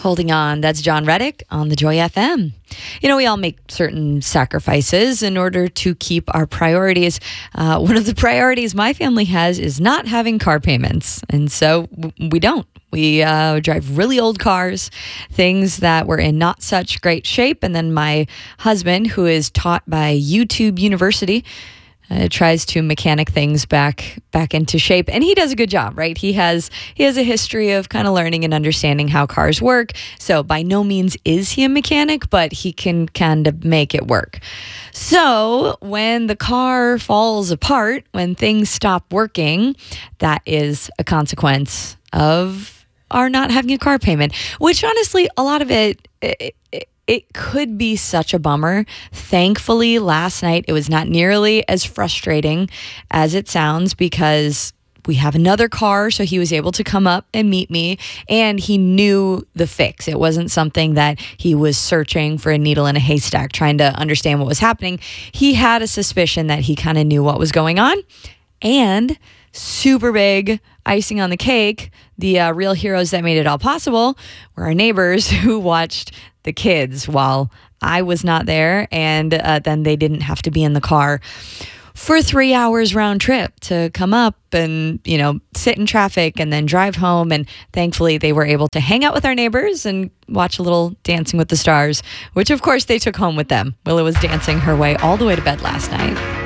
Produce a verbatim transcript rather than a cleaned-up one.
Holding On, that's John Reddick on the Joy F M. You know, we all make certain sacrifices in order to keep our priorities. Uh, one of the priorities my family has is not having car payments. And so w- we don't. We uh, drive really old cars, things that were in not such great shape. And then my husband, who is taught by YouTube University, Uh, tries to mechanic things back back into shape, and he does a good job, right? He has he has a history of kind of learning and understanding how cars work. So by no means is he a mechanic, but he can kind of make it work. So when the car falls apart, when things stop working, that is a consequence of our not having a car payment. Which honestly, a lot of it. it, it It could be such a bummer. Thankfully, last night, it was not nearly as frustrating as it sounds because we have another car, so he was able to come up and meet me, and he knew the fix. It wasn't something that he was searching for a needle in a haystack, trying to understand what was happening. He had a suspicion that he kind of knew what was going on, and super big icing on the cake, the uh, real heroes that made it all possible were our neighbors who watched the kids while I was not there, and uh, then they didn't have to be in the car for three hours round trip to come up and, you know, sit in traffic and then drive home. And thankfully they were able to hang out with our neighbors and watch a little Dancing with the Stars, which of course they took home with them. Willa was dancing her way all the way to bed last night.